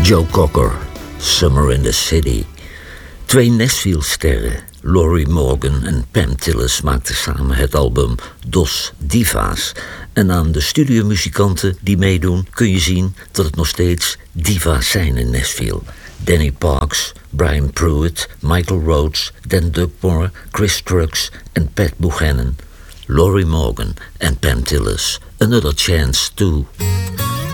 Joe Cocker, Summer in the City. Twee Nashville-sterren, Lorrie Morgan en Pam Tillis, maakten samen het album Dos Divas. En aan de studiomuzikanten die meedoen kun je zien dat het nog steeds diva's zijn in Nashville. Danny Parks, Brian Pruitt, Michael Rhodes, Dan Dugmore, Chris Trucks en Pat Buchanan. Lorrie Morgan en Pam Tillis, Another Chance to...